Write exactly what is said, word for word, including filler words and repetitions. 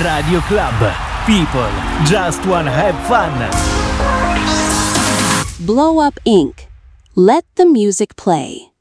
Radio Club. People just wanna have fun. Blow Up Incorporated. Let the music play.